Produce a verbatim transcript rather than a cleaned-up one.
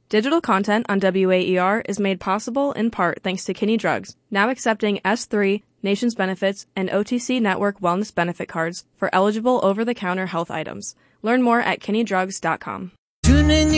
Digital content on W A E R is made possible in part thanks to Kinney Drugs, now accepting S three, Nations Benefits, and O T C Network Wellness Benefit Cards for eligible over-the-counter health items. Learn more at kinney drugs dot com. Tune in